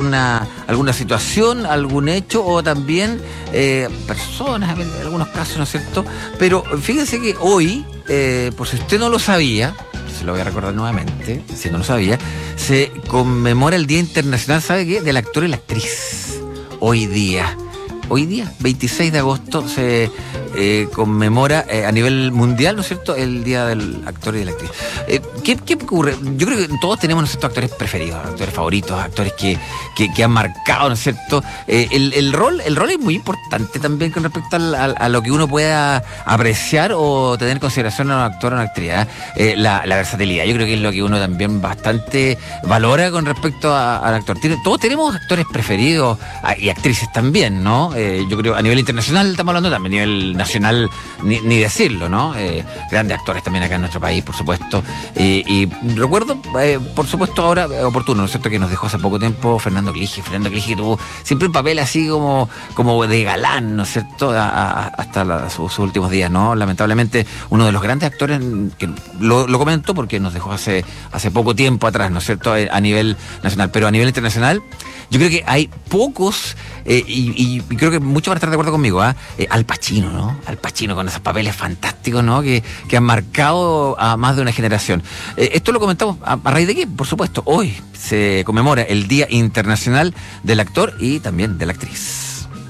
alguna situación, algún hecho o también personas, en algunos casos, ¿no es cierto? Pero fíjense que hoy, por si usted no lo sabía, se lo voy a recordar nuevamente, si no lo sabía, se conmemora el Día Internacional, ¿sabe qué? Del actor y la actriz. Hoy día, 26 de agosto, se conmemora a nivel mundial, ¿no es cierto?, el Día del Actor y de la Actriz. ¿Qué ocurre? Yo creo que todos tenemos, ¿no es cierto?, actores preferidos, actores favoritos, actores que han marcado, ¿no es cierto? El rol es muy importante también con respecto a lo que uno pueda apreciar o tener en consideración a un actor o una actriz. La versatilidad, yo creo que es lo que uno también bastante valora con respecto al actor. Todos tenemos actores preferidos y actrices también, ¿no? Yo creo a nivel internacional estamos hablando también, a nivel nacional ni decirlo, ¿no? Grandes actores también acá en nuestro país, por supuesto. Y recuerdo, por supuesto, ahora oportuno, ¿no es cierto?, que nos dejó hace poco tiempo Fernando Clige, que tuvo siempre un papel así como de galán, ¿no es cierto?, hasta sus últimos días, ¿no? Lamentablemente, uno de los grandes actores, que lo comento porque nos dejó hace poco tiempo atrás, ¿no es cierto?, a nivel nacional, pero a nivel internacional, yo creo que hay pocos, y creo que muchos van a estar de acuerdo conmigo, Al Pacino, ¿no? Al Pacino con esos papeles fantásticos, ¿no? Que han marcado a más de una generación. Esto lo comentamos a raíz de que, por supuesto, hoy se conmemora el Día Internacional del Actor y también de la Actriz.